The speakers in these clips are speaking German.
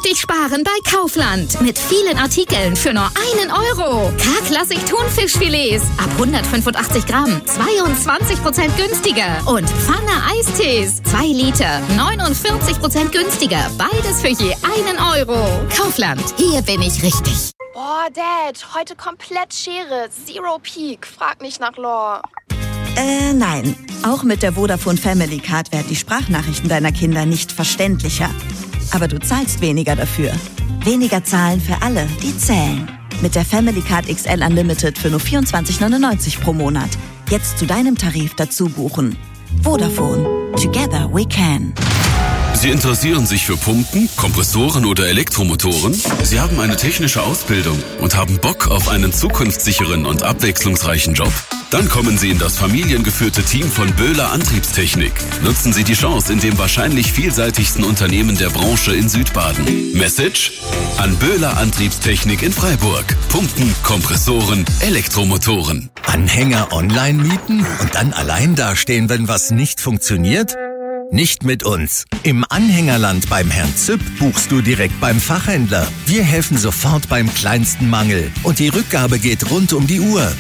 richtig sparen bei Kaufland. Mit vielen Artikeln für nur 1 Euro. K-Klassik Thunfischfilets ab 185 Gramm 22% günstiger. Und Pfanne Eistees 2 Liter 49% günstiger. Beides für je 1 Euro. Kaufland, hier bin ich richtig. Boah, Dad, heute komplett Schere. Zero Peak. Frag nicht nach Lore. Nein. Auch mit der Vodafone Family Card werden die Sprachnachrichten deiner Kinder nicht verständlicher. Aber du zahlst weniger dafür. Weniger zahlen für alle, die zählen. Mit der Family Card XL Unlimited für nur 24,99 pro Monat. Jetzt zu deinem Tarif dazu buchen. Vodafone. Together we can. Sie interessieren sich für Pumpen, Kompressoren oder Elektromotoren? Sie haben eine technische Ausbildung und haben Bock auf einen zukunftssicheren und abwechslungsreichen Job? Dann kommen Sie in das familiengeführte Team von Böhler Antriebstechnik. Nutzen Sie die Chance in dem wahrscheinlich vielseitigsten Unternehmen der Branche in Südbaden. Message? An Böhler Antriebstechnik in Freiburg. Pumpen, Kompressoren, Elektromotoren. Anhänger online mieten und dann allein dastehen, wenn was nicht funktioniert? Nicht mit uns. Im Anhängerland beim Herrn Züpp buchst du direkt beim Fachhändler. Wir helfen sofort beim kleinsten Mangel. Und die Rückgabe geht rund um die Uhr.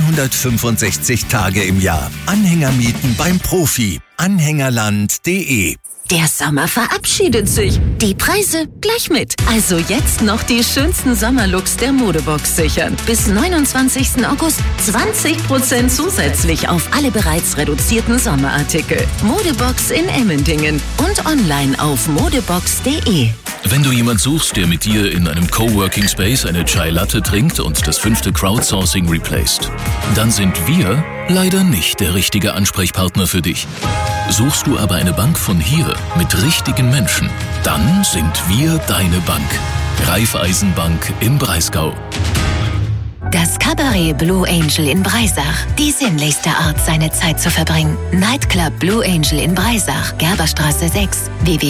365 Tage im Jahr. Anhänger mieten beim Profi. Anhängerland.de. Der Sommer verabschiedet sich. Die Preise gleich mit. Also jetzt noch die schönsten Sommerlooks der Modebox sichern. Bis 29. August 20% zusätzlich auf alle bereits reduzierten Sommerartikel. Modebox in Emmendingen und online auf modebox.de. Wenn du jemand suchst, der mit dir in einem Coworking Space eine Chai Latte trinkt und das 5. Crowdsourcing replaced, dann sind wir leider nicht der richtige Ansprechpartner für dich. Suchst du aber eine Bank von hier mit richtigen Menschen, dann sind wir deine Bank. Raiffeisenbank im Breisgau. Das Cabaret Blue Angel in Breisach. Die sinnlichste Art, seine Zeit zu verbringen. Nightclub Blue Angel in Breisach. Gerberstraße 6.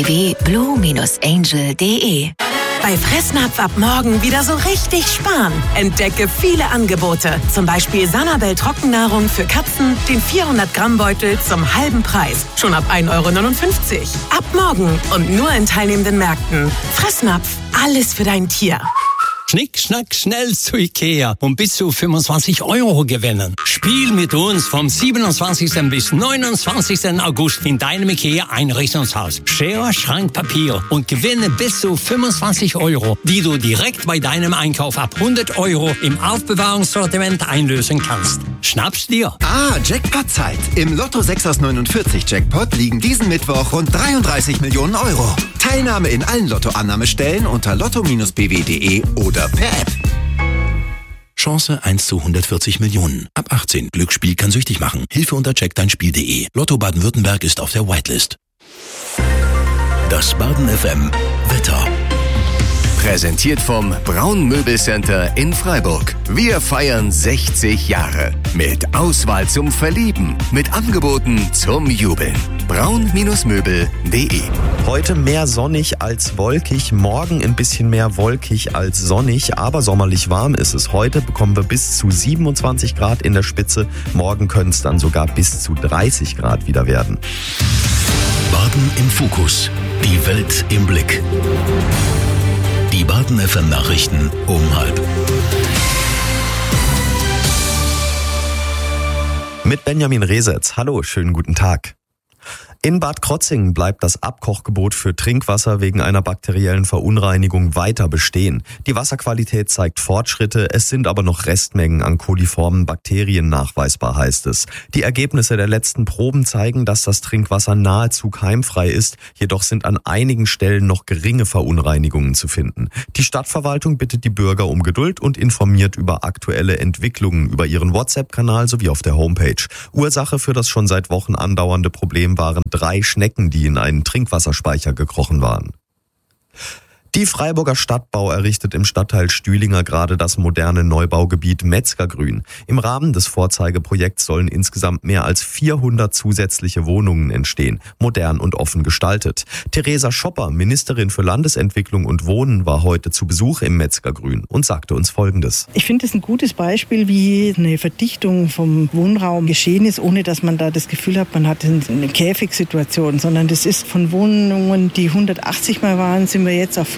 www.blue-angel.de. Bei Fressnapf ab morgen wieder so richtig sparen. Entdecke viele Angebote. Zum Beispiel Sanabel Trockennahrung für Katzen, den 400-Gramm-Beutel zum halben Preis. Schon ab 1,59 Euro. Ab morgen und nur in teilnehmenden Märkten. Fressnapf, alles für dein Tier. Schnick, schnack, schnell zu Ikea und bis zu 25 Euro gewinnen. Spiel mit uns vom 27. bis 29. August in deinem Ikea-Einrichtungshaus. Schere, Schrank, Papier und gewinne bis zu 25 Euro, die du direkt bei deinem Einkauf ab 100 Euro im Aufbewahrungssortiment einlösen kannst. Schnapp's dir. Jackpot-Zeit. Im Lotto 6 aus 49 Jackpot liegen diesen Mittwoch rund 33 Millionen Euro. Teilnahme in allen Lottoannahmestellen unter lotto-bw.de oder per App. Chance 1 zu 140 Millionen. Ab 18. Glücksspiel kann süchtig machen. Hilfe unter checkdeinspiel.de. Lotto Baden-Württemberg ist auf der Whitelist. Das Baden FM Wetter. Präsentiert vom Braun Möbelcenter in Freiburg. Wir feiern 60 Jahre. Mit Auswahl zum Verlieben. Mit Angeboten zum Jubeln. braun-möbel.de. Heute mehr sonnig als wolkig. Morgen ein bisschen mehr wolkig als sonnig. Aber sommerlich warm ist es. Heute bekommen wir bis zu 27 Grad in der Spitze. Morgen können es dann sogar bis zu 30 Grad wieder werden. Baden im Fokus. Die Welt im Blick. Die Baden FM Nachrichten um 12:30. Mit Benjamin Resetz. Hallo, schönen guten Tag. In Bad Krotzingen bleibt das Abkochgebot für Trinkwasser wegen einer bakteriellen Verunreinigung weiter bestehen. Die Wasserqualität zeigt Fortschritte, es sind aber noch Restmengen an koliformen Bakterien nachweisbar, heißt es. Die Ergebnisse der letzten Proben zeigen, dass das Trinkwasser nahezu keimfrei ist, jedoch sind an einigen Stellen noch geringe Verunreinigungen zu finden. Die Stadtverwaltung bittet die Bürger um Geduld und informiert über aktuelle Entwicklungen über ihren WhatsApp-Kanal sowie auf der Homepage. Ursache für das schon seit Wochen andauernde Problem waren 3 Schnecken, die in einen Trinkwasserspeicher gekrochen waren. Die Freiburger Stadtbau errichtet im Stadtteil Stühlinger gerade das moderne Neubaugebiet Metzgergrün. Im Rahmen des Vorzeigeprojekts sollen insgesamt mehr als 400 zusätzliche Wohnungen entstehen, modern und offen gestaltet. Theresa Schopper, Ministerin für Landesentwicklung und Wohnen, war heute zu Besuch im Metzgergrün und sagte uns Folgendes. Ich finde es ein gutes Beispiel, wie eine Verdichtung vom Wohnraum geschehen ist, ohne dass man da das Gefühl hat, man hat eine Käfigsituation, sondern das ist von Wohnungen, die 180 mal waren, sind wir jetzt auf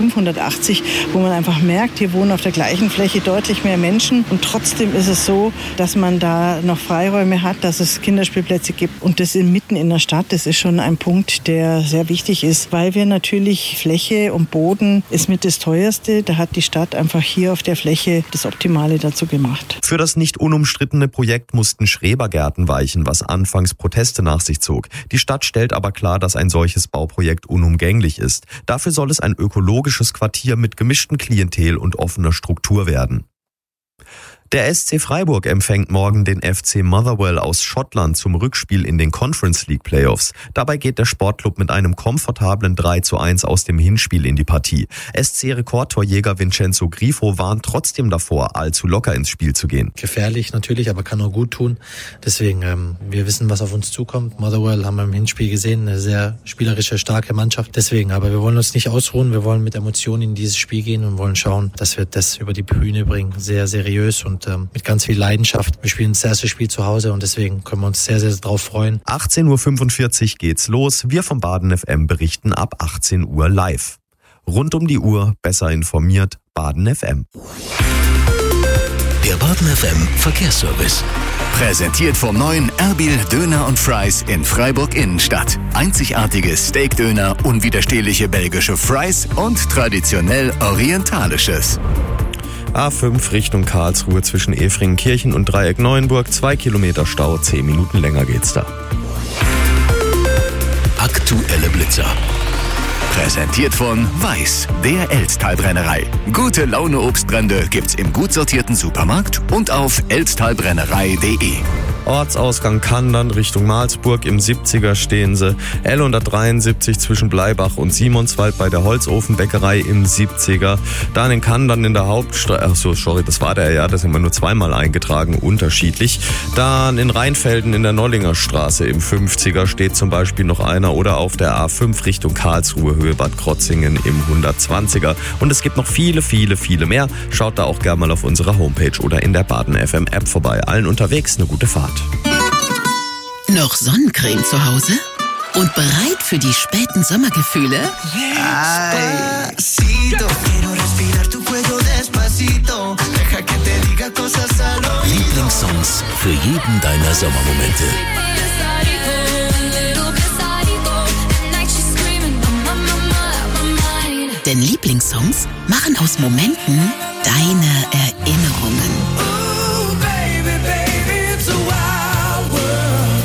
580, wo man einfach merkt, hier wohnen auf der gleichen Fläche deutlich mehr Menschen. Und trotzdem ist es so, dass man da noch Freiräume hat, dass es Kinderspielplätze gibt. Und das mitten in der Stadt, das ist schon ein Punkt, der sehr wichtig ist, weil wir natürlich Fläche und Boden ist mit das Teuerste. Da hat die Stadt einfach hier auf der Fläche das Optimale dazu gemacht. Für das nicht unumstrittene Projekt mussten Schrebergärten weichen, was anfangs Proteste nach sich zog. Die Stadt stellt aber klar, dass ein solches Bauprojekt unumgänglich ist. Dafür soll es ein ökologisches Quartier mit gemischten Klientel und offener Struktur werden. Der SC Freiburg empfängt morgen den FC Motherwell aus Schottland zum Rückspiel in den Conference League Playoffs. Dabei geht der Sportclub mit einem komfortablen 3:1 aus dem Hinspiel in die Partie. SC-Rekordtorjäger Vincenzo Grifo warnt trotzdem davor, allzu locker ins Spiel zu gehen. Gefährlich natürlich, aber kann auch gut tun. Deswegen, wir wissen, was auf uns zukommt. Motherwell haben wir im Hinspiel gesehen, eine sehr spielerische, starke Mannschaft. Deswegen, aber wir wollen uns nicht ausruhen. Wir wollen mit Emotionen in dieses Spiel gehen und wollen schauen, dass wir das über die Bühne bringen. Sehr seriös und mit ganz viel Leidenschaft. Wir spielen das erste Spiel zu Hause und deswegen können wir uns sehr, sehr drauf freuen. 18:45 Uhr geht's los. Wir vom Baden FM berichten ab 18 Uhr live. Rund um die Uhr, besser informiert, Baden FM. Der Baden FM Verkehrsservice. Präsentiert vom neuen Erbil Döner und Fries in Freiburg Innenstadt. Einzigartige Steakdöner, unwiderstehliche belgische Fries und traditionell orientalisches. A5 Richtung Karlsruhe zwischen Efringenkirchen und Dreieck Neuenburg. 2 Kilometer Stau, 10 Minuten länger geht's da. Aktuelle Blitzer. Präsentiert von Weiß, der Elztal-Brennerei. Gute Laune Obstbrände gibt's im gut sortierten Supermarkt und auf elztalbrennerei.de. Ortsausgang Kandern Richtung Malsburg. Im 70er stehen sie. L173 zwischen Bleibach und Simonswald bei der Holzofenbäckerei im 70er. Dann in Kandern in der Hauptstraße. Das war der, ja, das haben wir nur zweimal eingetragen, unterschiedlich. Dann in Rheinfelden in der Nollinger Straße im 50er steht zum Beispiel noch einer. Oder auf der A5 Richtung Karlsruhe, Höhe Bad Krotzingen im 120er. Und es gibt noch viele, viele, viele mehr. Schaut da auch gerne mal auf unserer Homepage oder in der Baden FM App vorbei. Allen unterwegs eine gute Fahrt. Noch Sonnencreme zu Hause? Und bereit für die späten Sommergefühle? Lieblingssongs für jeden deiner Sommermomente. Denn Lieblingssongs machen aus Momenten deine Erinnerungen.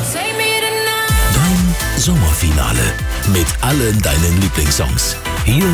Sommerfinale mit allen deinen Lieblingssongs. Hier